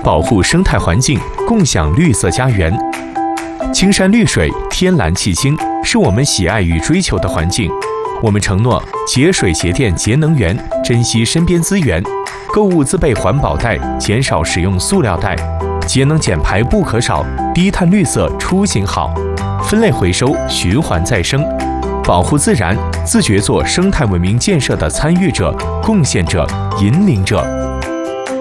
保护生态环境，共享绿色家园。青山绿水，天蓝气清，是我们喜爱与追求的环境。我们承诺节水节电节能源，珍惜身边资源，购物自备环保袋，减少使用塑料袋，节能减排不可少，低碳绿色出行好，分类回收，循环再生，保护自然，自觉做生态文明建设的参与者、贡献者、引领者。